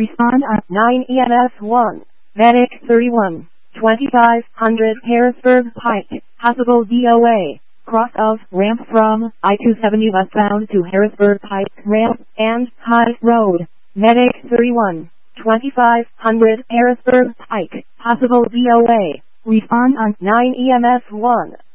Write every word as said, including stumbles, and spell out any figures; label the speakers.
Speaker 1: Respond on nine E M S one. Medic thirty-one. twenty-five hundred Harrisburg Pike. Possible D O A. Cross of ramp from I two seventy westbound to Harrisburg Pike ramp and High Road. Medic thirty-one. twenty-five hundred Harrisburg Pike. Possible D O A. Respond on nine E M S one.